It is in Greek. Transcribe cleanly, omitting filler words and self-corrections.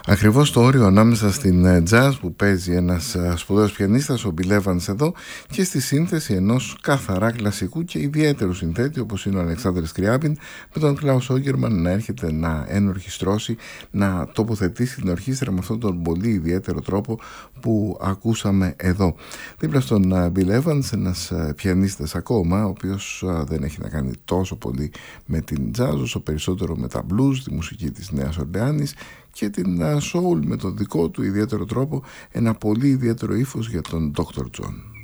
Ακριβώς το όριο ανάμεσα στην jazz που παίζει ένας σπουδαίος πιανίστας, ο Bill Evans εδώ, και στη σύνθεση ενός καθαρά κλασικού και ιδιαίτερου συνθέτη όπως είναι ο Αλεξάνδρης Σκριάπιν, με τον Κλάους Όγκερμαν να έρχεται να ενορχιστρώσει, να τοποθετήσει την ορχήστρα με αυτόν τον πολύ ιδιαίτερο τρόπο που ακούσαμε εδώ. Δίπλα στον Bill Evans, ένας πιανίστας ακόμα, ο οποίος δεν έχει να κάνει τόσο πολύ με την jazz, όσο περισσότερο με τα blues, τη μουσική της Νέας Ορλεάνης και την soul με τον δικό του ιδιαίτερο τρόπο, ένα πολύ ιδιαίτερο ύφος για τον Dr. John.